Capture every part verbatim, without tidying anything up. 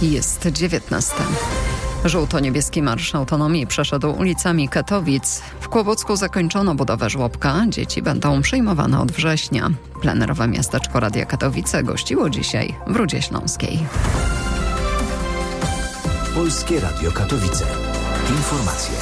Jest dziewiętnasta. Żółto-niebieski Marsz Autonomii przeszedł ulicami Katowic. W Kłobucku zakończono budowę żłobka. Dzieci będą przyjmowane od września. Plenerowe miasteczko Radia Katowice gościło dzisiaj w Rudzie Śląskiej. Polskie Radio Katowice. Informacje.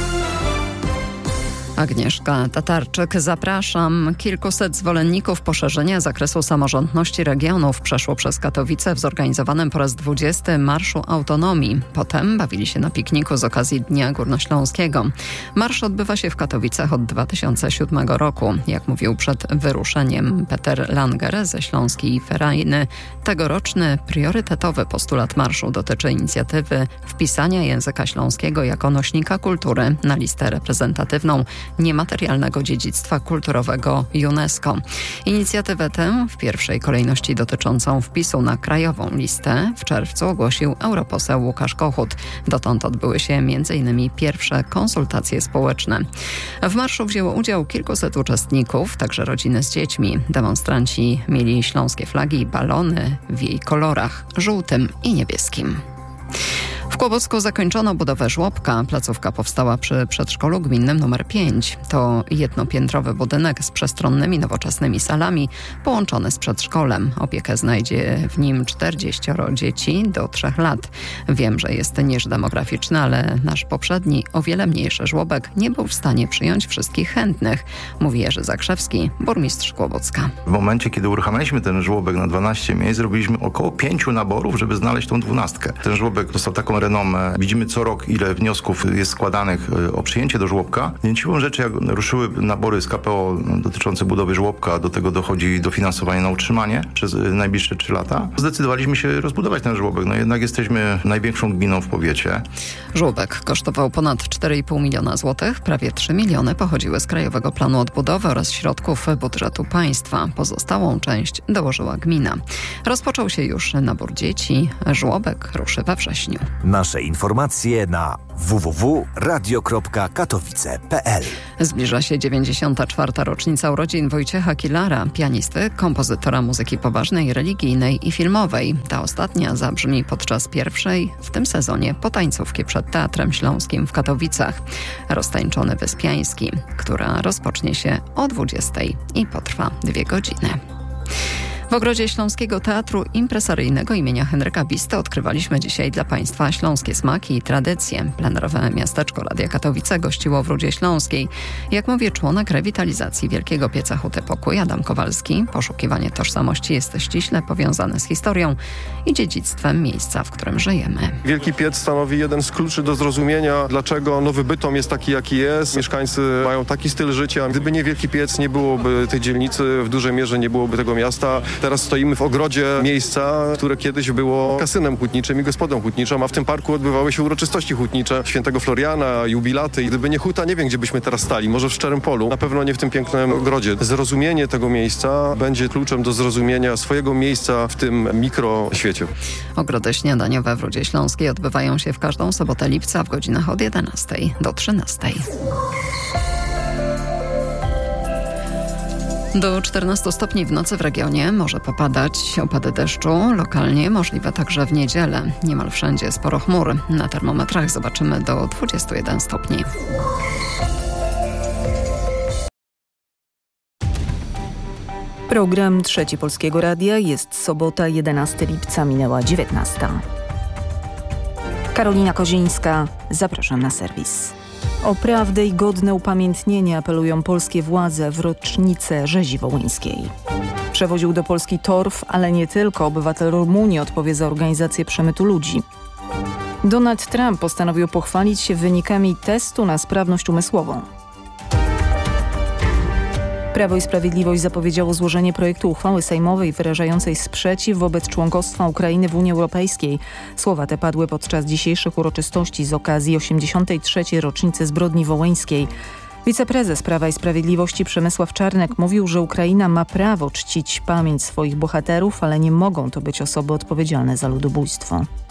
Agnieszka Tatarczyk, zapraszam. Kilkuset zwolenników poszerzenia zakresu samorządności regionów przeszło przez Katowice w zorganizowanym po raz dwudziesty Marszu Autonomii. Potem bawili się na pikniku z okazji Dnia Górnośląskiego. Marsz odbywa się w Katowicach od dwa tysiące siódmego roku. Jak mówił przed wyruszeniem Peter Langer ze Śląskiej Ferajny, tegoroczny priorytetowy postulat marszu dotyczy inicjatywy wpisania języka śląskiego jako nośnika kultury na listę reprezentatywną niematerialnego dziedzictwa kulturowego UNESCO. Inicjatywę tę, w pierwszej kolejności dotyczącą wpisu na krajową listę, w czerwcu ogłosił europoseł Łukasz Kochut. Dotąd odbyły się między innymi pierwsze konsultacje społeczne. W marszu wzięło udział kilkuset uczestników, także rodziny z dziećmi. Demonstranci mieli śląskie flagi i balony w jej kolorach żółtym i niebieskim. W Kłobucku zakończono budowę żłobka. Placówka powstała przy przedszkolu gminnym numer pięć. To jednopiętrowy budynek z przestronnymi, nowoczesnymi salami, połączony z przedszkolem. Opiekę znajdzie w nim czterdzieścioro dzieci do trzech lat. Wiem, że jest niż demograficzny, ale nasz poprzedni, o wiele mniejszy żłobek nie był w stanie przyjąć wszystkich chętnych, mówi Jerzy Zakrzewski, burmistrz Kłobucka. W momencie, kiedy uruchamialiśmy ten żłobek na dwanaście miejsc, zrobiliśmy około pięciu naborów, żeby znaleźć tą dwunastkę. Ten żłobek dostał taką renomę. Widzimy co rok, ile wniosków jest składanych o przyjęcie do żłobka. Więc siłą rzeczy, jak ruszyły nabory z K P O dotyczące budowy żłobka, do tego dochodzi dofinansowanie na utrzymanie przez najbliższe trzy lata, zdecydowaliśmy się rozbudować ten żłobek. No jednak jesteśmy największą gminą w powiecie. Żłobek kosztował ponad cztery i pół miliona złotych. Prawie trzy miliony pochodziły z Krajowego Planu Odbudowy oraz środków budżetu państwa. Pozostałą część dołożyła gmina. Rozpoczął się już nabór dzieci. Żłobek ruszy we wrześniu. Nasze informacje na w w w kropka radio kropka katowice kropka p l. Zbliża się dziewięćdziesiąta czwarta rocznica urodzin Wojciecha Kilara, pianisty, kompozytora muzyki poważnej, religijnej i filmowej. Ta ostatnia zabrzmi podczas pierwszej w tym sezonie potańcówki przed Teatrem Śląskim w Katowicach. Roztańczony Wyspiański, która rozpocznie się o dwudziestej i potrwa dwie godziny. W ogrodzie Śląskiego Teatru Impresaryjnego imienia Henryka Bisty odkrywaliśmy dzisiaj dla Państwa śląskie smaki i tradycje. Plenerowe miasteczko Radia Katowice gościło w Rudzie Śląskiej. Jak mówi członek rewitalizacji Wielkiego Pieca Huty Pokój Adam Kowalski, poszukiwanie tożsamości jest ściśle powiązane z historią i dziedzictwem miejsca, w którym żyjemy. Wielki Piec stanowi jeden z kluczy do zrozumienia, dlaczego Nowy Bytom jest taki, jaki jest. Mieszkańcy mają taki styl życia. Gdyby nie Wielki Piec, nie byłoby tej dzielnicy, w dużej mierze nie byłoby tego miasta. Teraz stoimy w ogrodzie miejsca, które kiedyś było kasynem hutniczym i gospodą hutniczą, a w tym parku odbywały się uroczystości hutnicze Świętego Floriana, jubilaty. I gdyby nie huta, nie wiem, gdzie byśmy teraz stali. Może w Szczerym Polu, na pewno nie w tym pięknym ogrodzie. Zrozumienie tego miejsca będzie kluczem do zrozumienia swojego miejsca w tym mikroświecie. Ogrody śniadaniowe w Rudzie Śląskiej odbywają się w każdą sobotę lipca w godzinach od jedenastej do trzynastej. Do czternastu stopni w nocy w regionie może popadać opady deszczu, lokalnie możliwe także w niedzielę. Niemal wszędzie sporo chmur. Na termometrach zobaczymy do dwudziestu jeden stopni. Program Trzeci Polskiego Radia. Jest sobota, jedenastego lipca, minęła dziewiętnasta. Karolina Kozińska, zapraszam na serwis. O prawdę i godne upamiętnienie apelują polskie władze w rocznicę rzezi wołyńskiej. Przewoził do Polski torf, ale nie tylko. Obywatel Rumunii odpowie za organizację przemytu ludzi. Donald Trump postanowił pochwalić się wynikami testu na sprawność umysłową. Prawo i Sprawiedliwość zapowiedziało złożenie projektu uchwały sejmowej wyrażającej sprzeciw wobec członkostwa Ukrainy w Unii Europejskiej. Słowa te padły podczas dzisiejszych uroczystości z okazji osiemdziesiątej trzeciej rocznicy zbrodni wołyńskiej. Wiceprezes Prawa i Sprawiedliwości Przemysław Czarnek mówił, że Ukraina ma prawo czcić pamięć swoich bohaterów, ale nie mogą to być osoby odpowiedzialne za ludobójstwo.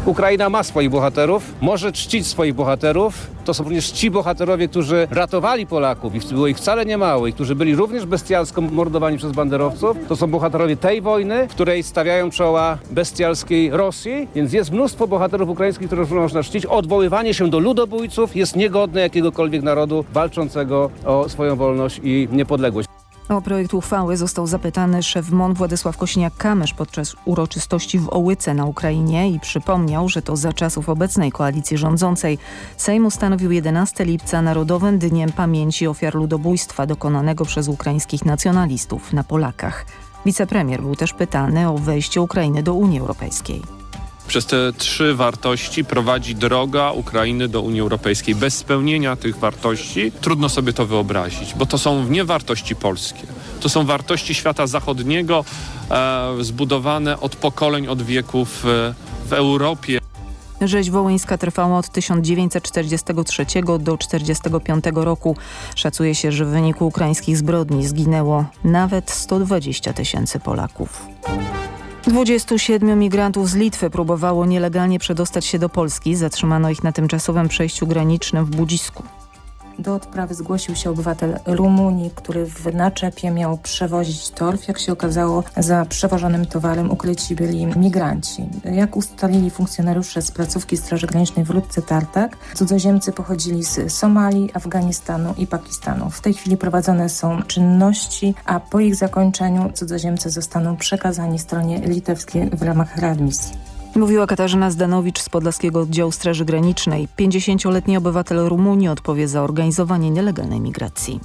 Ukraina ma swoich bohaterów, może czcić swoich bohaterów. To są również ci bohaterowie, którzy ratowali Polaków i było ich wcale nie mało i którzy byli również bestialsko mordowani przez banderowców. To są bohaterowie tej wojny, w której stawiają czoła bestialskiej Rosji, więc jest mnóstwo bohaterów ukraińskich, których można czcić. Odwoływanie się do ludobójców jest niegodne jakiegokolwiek narodu walczącego o swoją wolność i niepodległość. O projekt uchwały został zapytany szef M O N Władysław Kosiniak-Kamysz podczas uroczystości w Ołyce na Ukrainie i przypomniał, że to za czasów obecnej koalicji rządzącej Sejm ustanowił jedenastego lipca Narodowym Dniem Pamięci Ofiar Ludobójstwa dokonanego przez ukraińskich nacjonalistów na Polakach. Wicepremier był też pytany o wejście Ukrainy do Unii Europejskiej. Przez te trzy wartości prowadzi droga Ukrainy do Unii Europejskiej. Bez spełnienia tych wartości trudno sobie to wyobrazić, bo to są nie wartości polskie. To są wartości świata zachodniego, e, zbudowane od pokoleń, od wieków e, w Europie. Rzeź wołyńska trwała od tysiąc dziewięćset czterdziestego trzeciego do tysiąc dziewięćset czterdziestego piątego roku. Szacuje się, że w wyniku ukraińskich zbrodni zginęło nawet sto dwadzieścia tysięcy Polaków. dwudziestu siedmiu migrantów z Litwy próbowało nielegalnie przedostać się do Polski. Zatrzymano ich na tymczasowym przejściu granicznym w Budzisku. Do odprawy zgłosił się obywatel Rumunii, który w naczepie miał przewozić torf. Jak się okazało, za przewożonym towarem ukryci byli migranci. Jak ustalili funkcjonariusze z placówki Straży Granicznej w Rudce Tartak, cudzoziemcy pochodzili z Somalii, Afganistanu i Pakistanu. W tej chwili prowadzone są czynności, a po ich zakończeniu cudzoziemcy zostaną przekazani stronie litewskiej w ramach readmisji. Mówiła Katarzyna Zdanowicz z Podlaskiego Oddziału Straży Granicznej. pięćdziesięcioletni obywatel Rumunii odpowie za organizowanie nielegalnej migracji.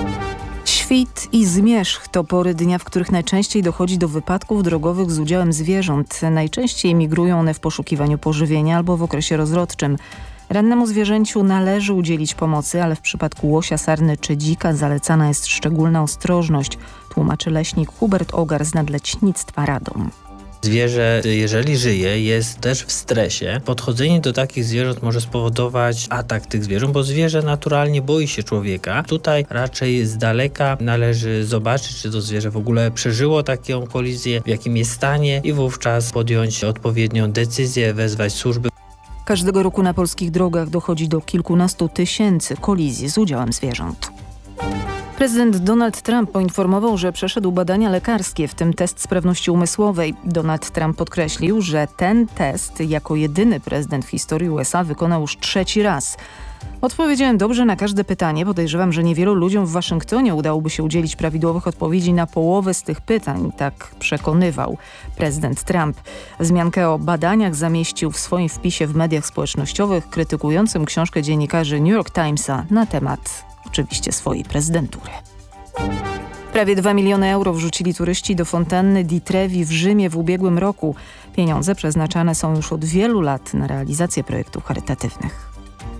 Świt i zmierzch to pory dnia, w których najczęściej dochodzi do wypadków drogowych z udziałem zwierząt. Najczęściej migrują one w poszukiwaniu pożywienia albo w okresie rozrodczym. Rannemu zwierzęciu należy udzielić pomocy, ale w przypadku łosia, sarny czy dzika zalecana jest szczególna ostrożność, tłumaczy leśnik Hubert Ogar z Nadleśnictwa Radom. Zwierzę, jeżeli żyje, jest też w stresie. Podchodzenie do takich zwierząt może spowodować atak tych zwierząt, bo zwierzę naturalnie boi się człowieka. Tutaj raczej z daleka należy zobaczyć, czy to zwierzę w ogóle przeżyło taką kolizję, w jakim jest stanie i wówczas podjąć odpowiednią decyzję, wezwać służby. Każdego roku na polskich drogach dochodzi do kilkunastu tysięcy kolizji z udziałem zwierząt. Prezydent Donald Trump poinformował, że przeszedł badania lekarskie, w tym test sprawności umysłowej. Donald Trump podkreślił, że ten test jako jedyny prezydent w historii U S A wykonał już trzeci raz. Odpowiedziałem dobrze na każde pytanie. Podejrzewam, że niewielu ludziom w Waszyngtonie udałoby się udzielić prawidłowych odpowiedzi na połowę z tych pytań. Tak przekonywał prezydent Trump. Wzmiankę o badaniach zamieścił w swoim wpisie w mediach społecznościowych krytykującym książkę dziennikarzy New York Timesa na temat oczywiście swojej prezydentury. Prawie dwa miliony euro wrzucili turyści do fontanny Di Trevi w Rzymie w ubiegłym roku. Pieniądze przeznaczane są już od wielu lat na realizację projektów charytatywnych.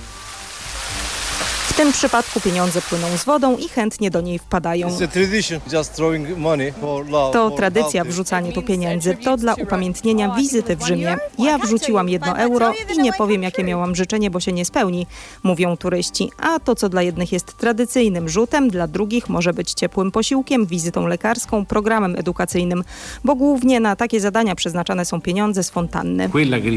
W tym przypadku pieniądze płyną z wodą i chętnie do niej wpadają. To tradycja wrzucanie tu pieniędzy. To dla upamiętnienia wizyty w Rzymie. Ja wrzuciłam jedno euro i nie powiem, jakie miałam życzenie, bo się nie spełni, mówią turyści. A to, co dla jednych jest tradycyjnym rzutem, dla drugich może być ciepłym posiłkiem, wizytą lekarską, programem edukacyjnym, bo głównie na takie zadania przeznaczane są pieniądze z fontanny.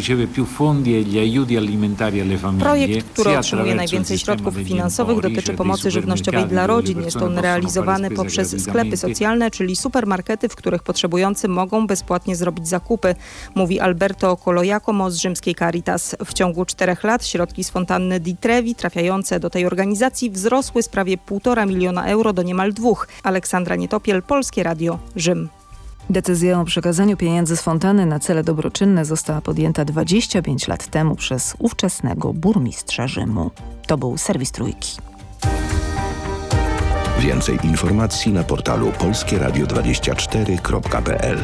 Projekt, który otrzymuje najwięcej środków finansowych, dotyczy pomocy żywnościowej dla rodzin. Jest on realizowany poprzez sklepy socjalne, czyli supermarkety, w których potrzebujący mogą bezpłatnie zrobić zakupy, mówi Alberto Colojacomo z rzymskiej Caritas. W ciągu czterech lat środki z fontanny Di Trevi trafiające do tej organizacji wzrosły z prawie półtora miliona euro do niemal dwóch. Aleksandra Nietopiel, Polskie Radio, Rzym. Decyzja o przekazaniu pieniędzy z fontanny na cele dobroczynne została podjęta dwadzieścia pięć lat temu przez ówczesnego burmistrza Rzymu. To był serwis Trójki. Więcej informacji na portalu polskie radio dwadzieścia cztery kropka p l.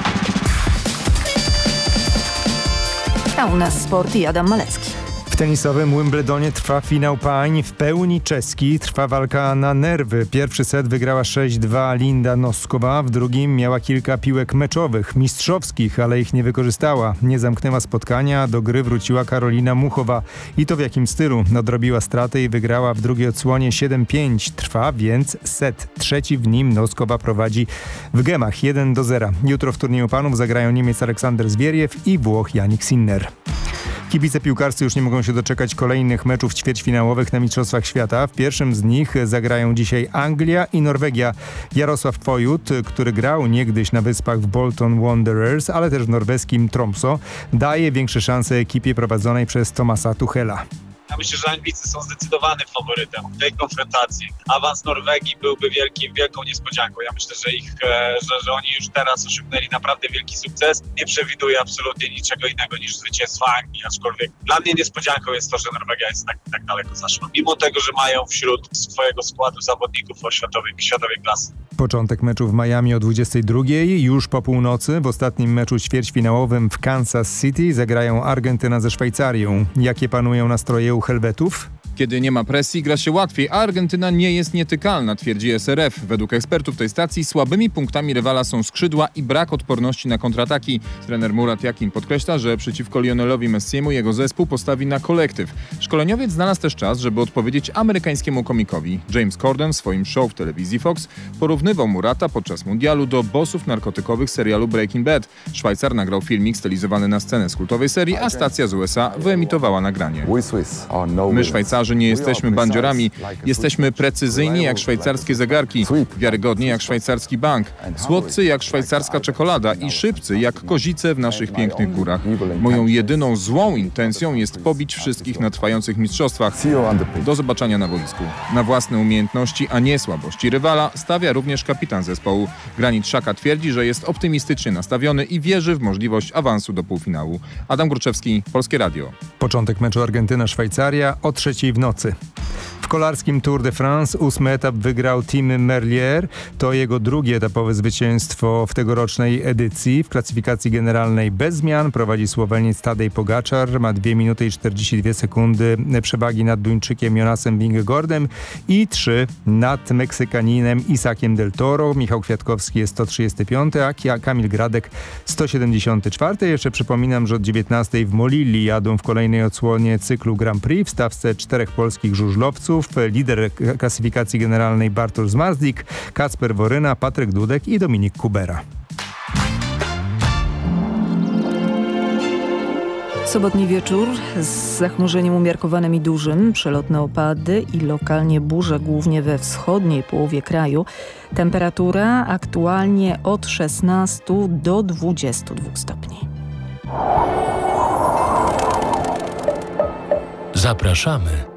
A u nas sport i Adam Malecki. W tenisowym Wimbledonie trwa finał pań, w pełni czeski. Trwa walka na nerwy. Pierwszy set wygrała sześć dwa Linda Noskowa, w drugim miała kilka piłek meczowych, mistrzowskich, ale ich nie wykorzystała. Nie zamknęła spotkania, do gry wróciła Karolina Muchowa. I to w jakim stylu? Nadrobiła straty i wygrała w drugiej odsłonie siedem pięć. Trwa więc set. Trzeci w nim Noskowa prowadzi w gemach jeden do zera. Jutro w turnieju panów zagrają Niemiec Aleksander Zwieriew i Włoch Jannik Sinner. Kibice piłkarscy już nie mogą się doczekać kolejnych meczów ćwierćfinałowych na Mistrzostwach Świata. W pierwszym z nich zagrają dzisiaj Anglia i Norwegia. Jarosław Pojut, który grał niegdyś na wyspach w Bolton Wanderers, ale też w norweskim Tromsø, daje większe szanse ekipie prowadzonej przez Thomasa Tuchela. Ja myślę, że Anglicy są zdecydowanym faworytem w tej konfrontacji. Awans Norwegii byłby wielkim, wielką niespodzianką. Ja myślę, że, ich, że, że oni już teraz osiągnęli naprawdę wielki sukces. Nie przewiduję absolutnie niczego innego niż zwycięstwo Anglii, aczkolwiek dla mnie niespodzianką jest to, że Norwegia jest tak, tak daleko zaszła. Mimo tego, że mają wśród swojego składu zawodników o światowej, światowej klasy. Początek meczu w Miami o dwudziestej drugiej. Już po północy w ostatnim meczu ćwierćfinałowym w Kansas City zagrają Argentyna ze Szwajcarią. Jakie panują nastroje u Helwetów? Kiedy nie ma presji, gra się łatwiej, a Argentyna nie jest nietykalna, twierdzi S R F. Według ekspertów tej stacji słabymi punktami rywala są skrzydła i brak odporności na kontrataki. Trener Murat Yakin podkreśla, że przeciwko Lionelowi Messiemu jego zespół postawi na kolektyw. Szkoleniowiec znalazł też czas, żeby odpowiedzieć amerykańskiemu komikowi. James Corden w swoim show w telewizji Fox porównywał Murata podczas mundialu do bossów narkotykowych serialu Breaking Bad. Szwajcar nagrał filmik stylizowany na scenę z kultowej serii, a stacja z U S A wyemitowała nagranie. My Szwajcarzy nie jesteśmy bandziorami, jesteśmy precyzyjni jak szwajcarskie zegarki, wiarygodni jak szwajcarski bank, słodcy jak szwajcarska czekolada i szybcy jak kozice w naszych pięknych górach. Moją jedyną złą intencją jest pobić wszystkich na trwających mistrzostwach. Do zobaczenia na boisku. Na własne umiejętności, a nie słabości rywala stawia również kapitan zespołu. Granit Xhaka twierdzi, że jest optymistycznie nastawiony i wierzy w możliwość awansu do półfinału. Adam Górczewski, Polskie Radio. Początek meczu Argentyna-Szwajcaria o trzeciej w nocy. W kolarskim Tour de France ósmy etap wygrał Tim Merlier. To jego drugie etapowe zwycięstwo w tegorocznej edycji. W klasyfikacji generalnej bez zmian prowadzi Słoweniec Tadej Pogačar. Ma dwie minuty i czterdzieści dwie sekundy przewagi nad Duńczykiem Jonasem Vingegaardem i trzy nad Meksykaninem Isakiem del Toro. Michał Kwiatkowski jest sto trzydziesty piąty, a Kamil Gradek sto siedemdziesiąty czwarty. Jeszcze przypominam, że od dziewiętnastej w Molilli jadą w kolejnej odsłonie cyklu Grand Prix w stawce czterech polskich żużlowców. Lider klasyfikacji generalnej Bartosz Zmarzlik, Kacper Woryna, Patryk Dudek i Dominik Kubera. Sobotni wieczór z zachmurzeniem umiarkowanym i dużym, przelotne opady i lokalnie burze, głównie we wschodniej połowie kraju. Temperatura aktualnie od szesnastu do dwudziestu dwóch stopni. Zapraszamy